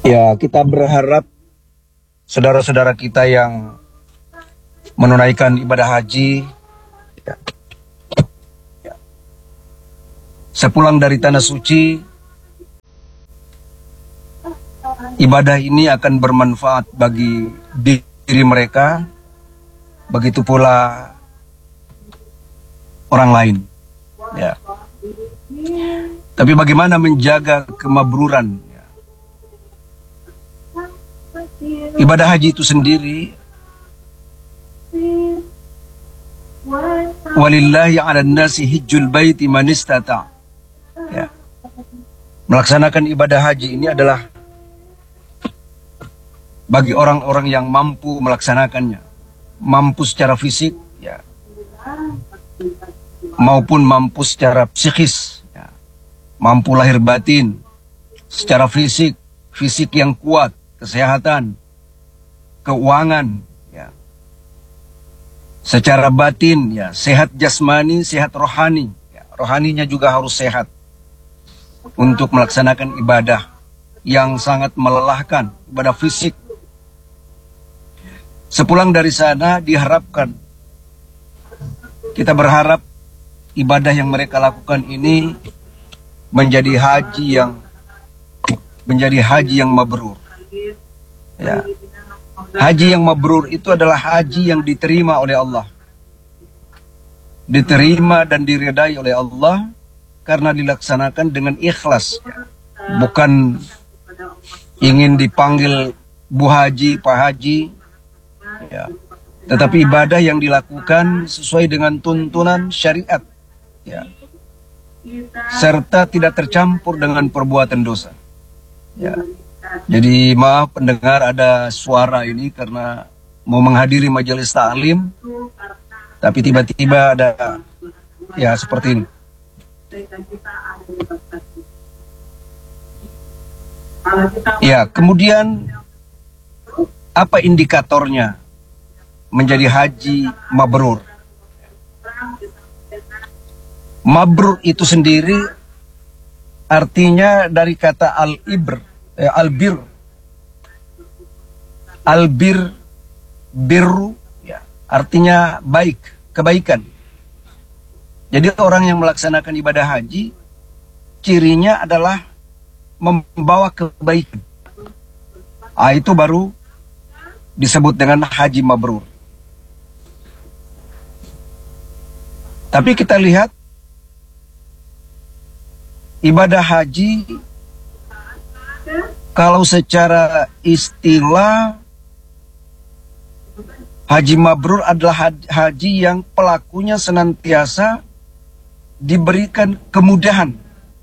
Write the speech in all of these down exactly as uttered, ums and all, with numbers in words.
Ya, kita berharap saudara-saudara kita yang menunaikan ibadah haji ya, ya, sepulang dari tanah suci, ibadah ini akan bermanfaat bagi diri mereka, begitu pula orang lain. Ya. Tapi bagaimana menjaga kemabruran? Ya. Ibadah haji itu sendiri, walillahi 'alan nasi hijjul baiti man istata'. Ya. Melaksanakan ibadah haji ini adalah bagi orang-orang yang mampu melaksanakannya, mampu secara fisik, ya, maupun mampu secara psikis, ya, mampu lahir batin, secara fisik, fisik yang kuat, kesehatan, keuangan, ya, secara batin, ya, sehat jasmani, sehat rohani, ya, rohaninya juga harus sehat untuk melaksanakan ibadah yang sangat melelahkan, ibadah fisik. Sepulang dari sana diharapkan, kita berharap ibadah yang mereka lakukan ini menjadi haji yang menjadi haji yang mabrur. Ya. Haji yang mabrur itu adalah haji yang diterima oleh Allah, diterima dan diridai oleh Allah karena dilaksanakan dengan ikhlas, bukan ingin dipanggil Bu Haji, Pak Haji. Ya. Tetapi ibadah yang dilakukan sesuai dengan tuntunan syariat, ya, serta tidak tercampur dengan perbuatan dosa. Ya. Jadi maaf pendengar, ada suara ini karena mau menghadiri majelis ta'lim, tapi tiba-tiba ada ya seperti ini. Ya, kemudian apa indikatornya menjadi haji mabrur? Mabrur itu sendiri artinya dari kata al-ibr, eh, al-bir, al-bir, birru, ya, artinya baik, kebaikan. Jadi orang yang melaksanakan ibadah haji, cirinya adalah membawa kebaikan. Ah, itu baru disebut dengan haji mabrur. Tapi kita lihat ibadah haji, kalau secara istilah haji mabrur adalah haji yang pelakunya senantiasa diberikan kemudahan,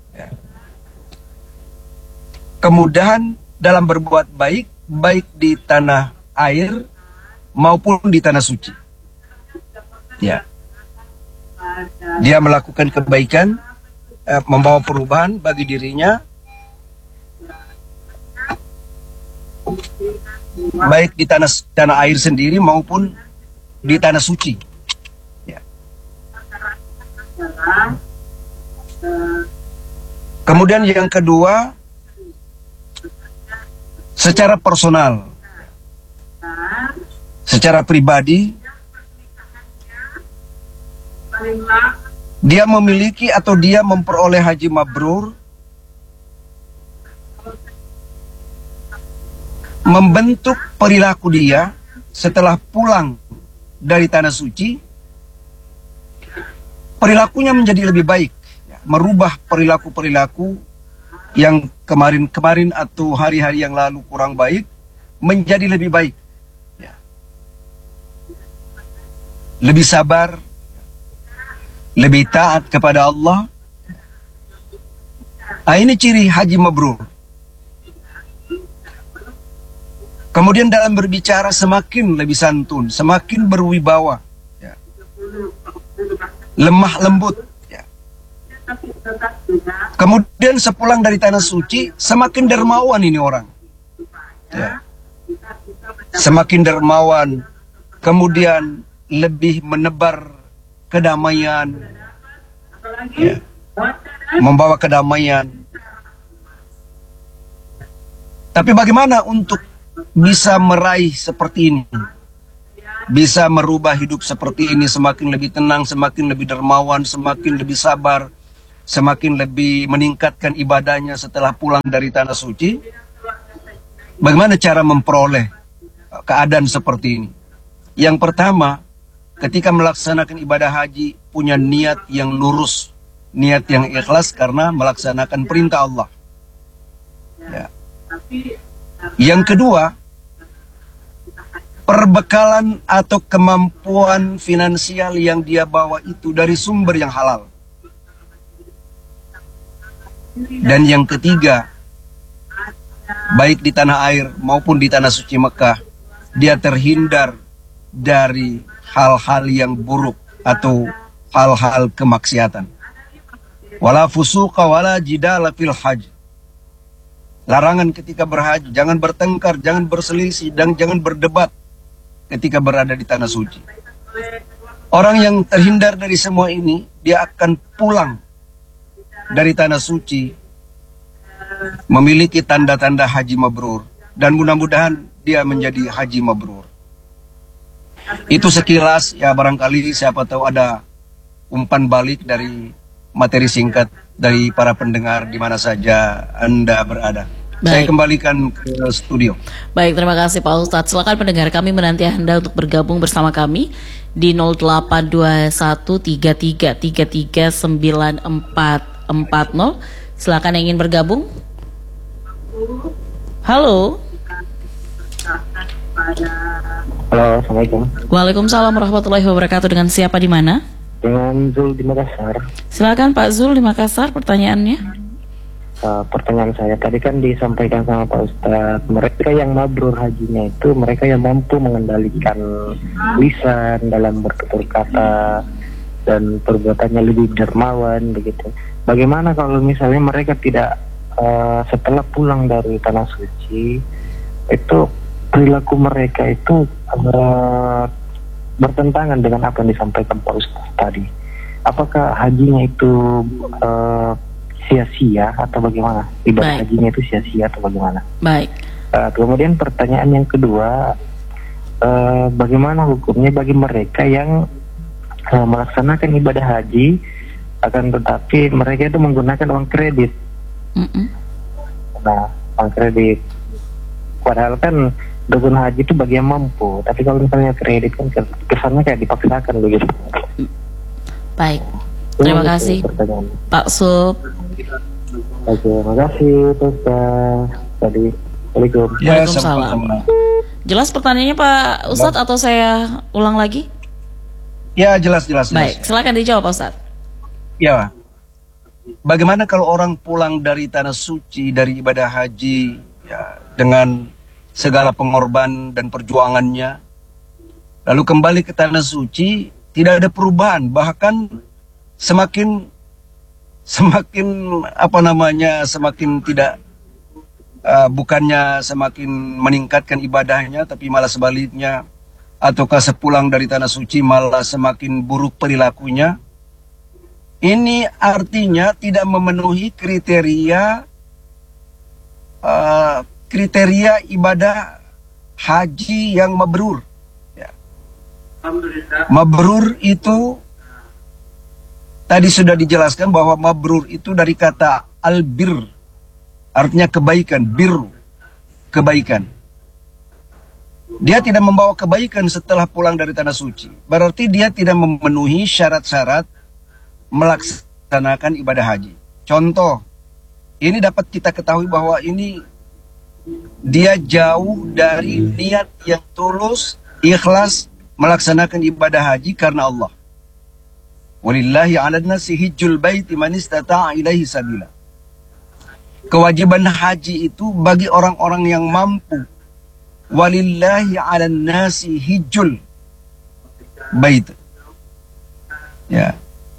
kemudahan dalam berbuat baik, baik di tanah air maupun di tanah suci. Ya. Dia melakukan kebaikan, eh, membawa perubahan bagi dirinya, baik di tanah tanah air sendiri maupun di tanah suci. Ya. Kemudian yang kedua, secara personal, secara pribadi, dia memiliki atau dia memperoleh haji mabrur membentuk perilaku dia setelah pulang dari tanah suci, perilakunya menjadi lebih baik, merubah perilaku-perilaku yang kemarin-kemarin atau hari-hari yang lalu kurang baik menjadi lebih baik, lebih sabar, lebih taat kepada Allah. Nah, ini ciri haji mabrur. Kemudian dalam berbicara semakin lebih santun, semakin berwibawa, ya, lemah lembut. Ya. Kemudian sepulang dari tanah suci, semakin dermawan ini orang. Ya. Semakin dermawan, kemudian lebih menebar kedamaian, ya, membawa kedamaian. Tapi bagaimana untuk bisa meraih seperti ini? Bisa merubah hidup seperti ini, semakin lebih tenang, semakin lebih dermawan, semakin lebih sabar, semakin lebih meningkatkan ibadahnya setelah pulang dari tanah suci. Bagaimana cara memperoleh keadaan seperti ini? Yang pertama, ketika melaksanakan ibadah haji, punya niat yang lurus, niat yang ikhlas karena melaksanakan perintah Allah. Ya. Yang kedua, perbekalan atau kemampuan finansial yang dia bawa itu dari sumber yang halal. Dan yang ketiga, baik di tanah air maupun di tanah suci Mekah, dia terhindar dari hal-hal yang buruk atau hal-hal kemaksiatan. Wala fusuqa wala jidala fil hajj. Larangan ketika berhaji, jangan bertengkar, jangan berselisih, dan jangan berdebat ketika berada di tanah suci. Orang yang terhindar dari semua ini, dia akan pulang dari tanah suci memiliki tanda-tanda haji mabrur, dan mudah-mudahan dia menjadi haji mabrur. Itu sekilas, ya barangkali siapa tahu ada umpan balik dari materi singkat dari para pendengar di mana saja Anda berada. Baik. Saya kembalikan ke studio. Baik, terima kasih Pak Ustadz. Silakan pendengar kami menanti Anda untuk bergabung bersama kami di nol delapan dua satu tiga tiga tiga tiga sembilan empat empat nol. Silakan yang ingin bergabung. Halo. Halo, Assalamualaikum. Waalaikumsalam warahmatullahi wabarakatuh. Dengan siapa di mana? Dengan Zul di Makassar. Silakan Pak Zul di Makassar, pertanyaannya. Uh, pertanyaan saya tadi kan disampaikan sama Pak Ustadz, mereka yang mabrur hajinya itu mereka yang mampu mengendalikan lisan dalam bertutur kata dan perbuatannya lebih dermawan begitu. Bagaimana kalau misalnya mereka tidak uh, setelah pulang dari tanah suci itu perilaku mereka itu uh, bertentangan dengan apa yang disampaikan Pak Ustadz tadi? Apakah hajinya itu uh, sia-sia atau bagaimana? Ibadah Baik. hajinya itu sia-sia atau bagaimana? Baik. Uh, kemudian pertanyaan yang kedua, uh, bagaimana hukumnya bagi mereka yang uh, melaksanakan ibadah haji, akan tetapi mereka itu menggunakan uang kredit? Mm-mm. Nah, uang kredit. Padahal kan dukun haji itu bagi yang mampu, tapi kalau misalnya kredit kan kesannya kayak dipaksakan begitu. Baik. Terima Itu kasih Pak Sub. Oke, terima kasih Ustaz. Tadi, Assalamualaikum. Ya, Waalaikumsalam. Jelas pertanyaannya Pak Ustadz atau saya ulang lagi? Ya, jelas, jelas. Baik, jelas. Silakan dijawab Pak Ustadz. Ya, bagaimana kalau orang pulang dari tanah suci, dari ibadah haji, ya, dengan segala pengorban dan perjuangannya, lalu kembali ke tanah suci, tidak ada perubahan, bahkan semakin semakin apa namanya semakin tidak uh, bukannya semakin meningkatkan ibadahnya, tapi malah sebaliknya, ataukah sepulang dari tanah suci malah semakin buruk perilakunya. Ini artinya tidak memenuhi kriteria uh, kriteria ibadah haji yang mabrur. Ya. Mabrur itu tadi sudah dijelaskan bahwa mabrur itu dari kata albir, artinya kebaikan, biru, kebaikan. Dia tidak membawa kebaikan setelah pulang dari tanah suci. Berarti dia tidak memenuhi syarat-syarat melaksanakan ibadah haji. Contoh, ini dapat kita ketahui bahwa ini dia jauh dari niat yang tulus, ikhlas melaksanakan ibadah haji karena Allah. Walillahi 'alan nasi hijjul baiti man istata'a ilaihi sabila. Kewajiban haji itu bagi orang-orang yang mampu. Walillahi 'alan nasi hijjul bait. Ya.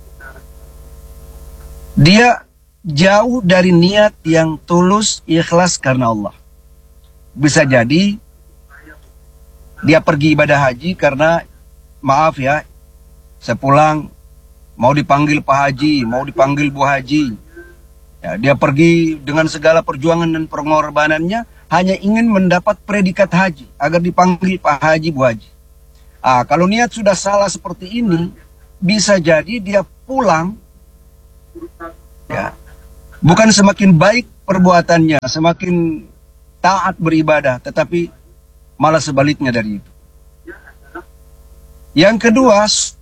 Dia jauh dari niat yang tulus, ikhlas karena Allah. Bisa jadi dia pergi ibadah haji karena, maaf ya, sepulang mau dipanggil Pak Haji, mau dipanggil Bu Haji. Ya, dia pergi dengan segala perjuangan dan pengorbanannya, hanya ingin mendapat predikat haji agar dipanggil Pak Haji, Bu Haji. Ah, kalau niat sudah salah seperti ini, bisa jadi dia pulang, ya, bukan semakin baik perbuatannya, semakin taat beribadah, tetapi malah sebaliknya dari itu. Yang kedua,